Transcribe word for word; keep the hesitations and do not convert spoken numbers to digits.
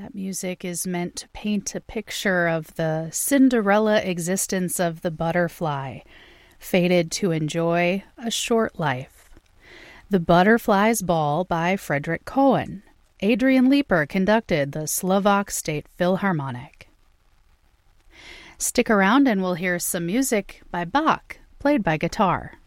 That music is meant to paint a picture of the Cinderella existence of the butterfly, fated to enjoy a short life. The Butterfly's Ball by Frederick Cohen. Adrian Leeper conducted the Slovak State Philharmonic. Stick around and we'll hear some music by Bach, played by guitar.